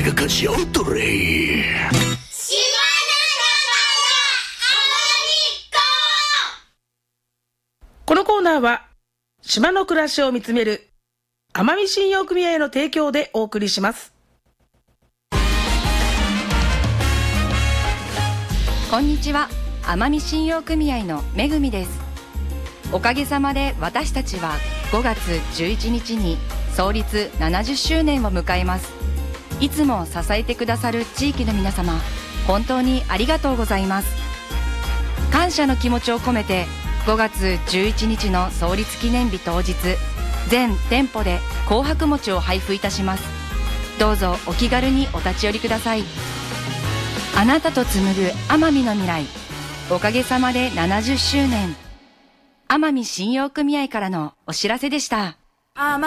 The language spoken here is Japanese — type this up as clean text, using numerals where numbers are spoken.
が勝ち合うとれ。 このコーナーは島の暮らしを見つめる奄美信用組合の提供でお送りします。 こんにちは、奄美信用組合のめぐみです。おかげさまで私たちは5月11日に創立70周年を迎えます。いつも支えてくださる地域の皆様、本当にありがとうございます。感謝の気持ちを込めて5月11日の創立記念日当日、全店舗で紅白餅を配布いたします。どうぞお気軽にお立ち寄りください。あなたと紡ぐ奄美の未来、おかげさまで70周年。奄美信用組合からのお知らせでした。